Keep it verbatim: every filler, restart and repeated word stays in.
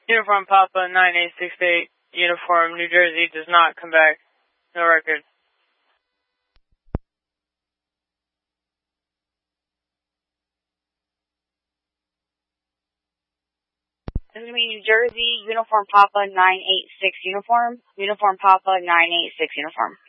Uniform Papa nine eight six eight, Uniform New Jersey does not come back. No record. This is going to be New Jersey, Uniform Papa nine eight six Uniform, Uniform Papa nine eight six Uniform.